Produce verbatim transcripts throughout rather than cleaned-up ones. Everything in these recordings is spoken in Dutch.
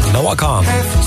Noah Kahn.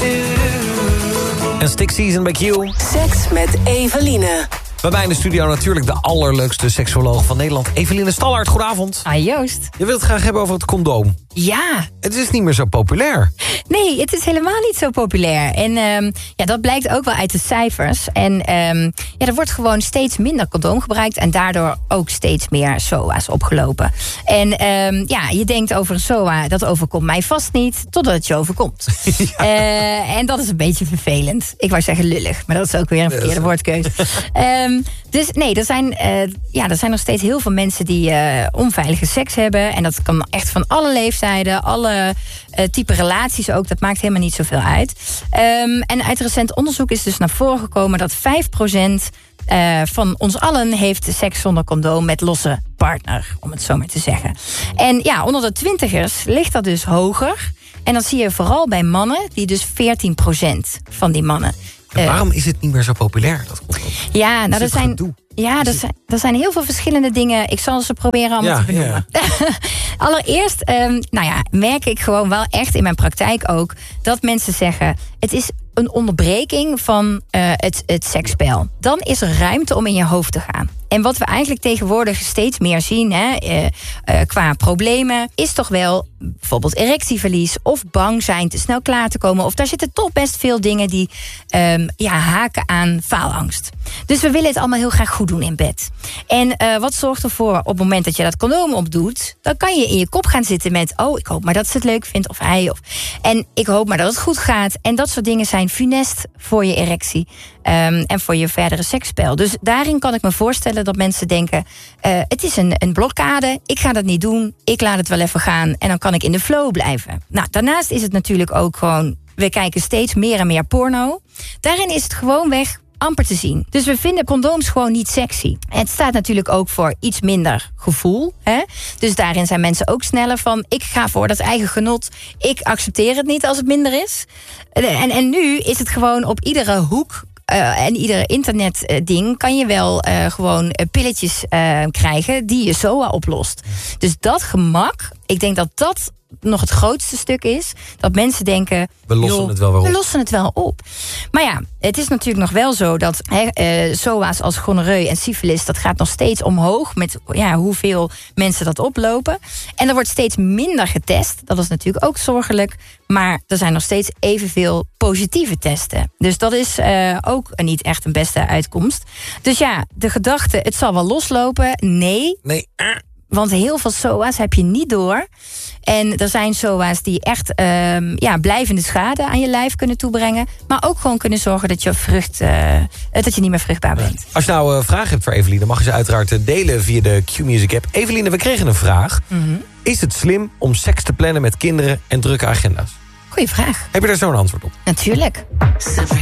En Stick Season bij Q. Seks met Eveline. Bij mij in de studio natuurlijk de allerleukste seksuoloog van Nederland. Eveline Stallard, goedenavond. Ah, Joost. Je wilt het graag hebben over het condoom. Ja. Het is niet meer zo populair. Nee, het is helemaal niet zo populair. En um, ja, dat blijkt ook wel uit de cijfers. En um, ja, er wordt gewoon steeds minder condoom gebruikt... en daardoor ook steeds meer S O A's opgelopen. En um, ja, je denkt over een S O A, dat overkomt mij vast niet... totdat het je overkomt. Ja. Uh, en dat is een beetje vervelend. Ik wou zeggen lullig, maar dat is ook weer een verkeerde woordkeuze. um, dus nee, er zijn, uh, ja, er zijn nog steeds heel veel mensen... die uh, onveilige seks hebben. En dat kan echt van alle leeftijden, alle uh, type relaties ook. Dat maakt helemaal niet zoveel uit. Um, en uit recent onderzoek is dus naar voren gekomen... dat vijf procent uh, van ons allen heeft seks zonder condoom... met losse partner, om het zo maar te zeggen. En ja, onder de twintigers ligt dat dus hoger. En dat zie je vooral bij mannen, die dus veertien procent van die mannen... Uh, waarom is het niet meer zo populair, dat condoom? Ja, nou, er zijn, ja er, zijn, er zijn heel veel verschillende dingen. Ik zal ze proberen allemaal ja, te benoemen. Ja. Allereerst, um, nou ja, merk ik gewoon wel echt in mijn praktijk ook... dat mensen zeggen, het is een onderbreking van uh, het, het seksspel. Dan is er ruimte om in je hoofd te gaan. En wat we eigenlijk tegenwoordig steeds meer zien... Hè, uh, uh, qua problemen, is toch wel bijvoorbeeld erectieverlies... of bang zijn te snel klaar te komen. Of daar zitten toch best veel dingen die um, ja, haken aan faalangst. Dus we willen het allemaal heel graag goed doen in bed. En uh, wat zorgt ervoor op het moment dat je dat condoom opdoet... dan kan je in je kop gaan zitten met... oh, ik hoop maar dat ze het leuk vindt, of hij. Of, en ik hoop maar dat het goed gaat. En dat soort dingen zijn funest voor je erectie... Um, en voor je verdere seksspel. Dus daarin kan ik me voorstellen dat mensen denken... Uh, het is een, een blokkade, ik ga dat niet doen... ik laat het wel even gaan en dan kan ik in de flow blijven. Nou, daarnaast is het natuurlijk ook gewoon... we kijken steeds meer en meer porno. Daarin is het gewoonweg amper te zien. Dus we vinden condooms gewoon niet sexy. Het staat natuurlijk ook voor iets minder gevoel. Hè? Dus daarin zijn mensen ook sneller van... ik ga voor dat eigen genot. Ik accepteer het niet als het minder is. En, en nu is het gewoon op iedere hoek... Uh, en ieder internetding uh, kan je wel uh, gewoon uh, pilletjes uh, krijgen die je S O A oplost. Dus dat gemak, ik denk dat dat nog het grootste stuk is. Dat mensen denken... We lossen joh, het wel weer op. We lossen het wel op. Maar ja, het is natuurlijk nog wel zo dat he, uh, S O A's als gonoreu en syfilis... dat gaat nog steeds omhoog met ja, hoeveel mensen dat oplopen. En er wordt steeds minder getest. Dat is natuurlijk ook zorgelijk. Maar er zijn nog steeds evenveel positieve testen. Dus dat is uh, ook niet echt een beste uitkomst. Dus ja, de gedachte, het zal wel loslopen. Nee. Nee. Want heel veel S O A's heb je niet door. En er zijn S O A's die echt um, ja, blijvende schade aan je lijf kunnen toebrengen. Maar ook gewoon kunnen zorgen dat je, vrucht, uh, dat je niet meer vruchtbaar bent. Als je nou uh, vragen hebt voor Eveline, mag je ze uiteraard delen via de Q-Music app. Eveline, we kregen een vraag. Mm-hmm. Is het slim om seks te plannen met kinderen en drukke agenda's? Goeie vraag. Heb je daar zo'n antwoord op? Natuurlijk.